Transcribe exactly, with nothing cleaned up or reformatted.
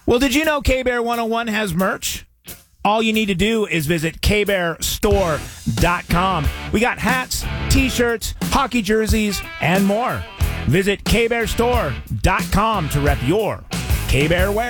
Well, did you know K-Bear one oh one has merch? All you need to do is visit K Bear Store dot com. We got hats, t-shirts, hockey jerseys, and more. Visit K Bear Store dot com to rep your K-Bear wear.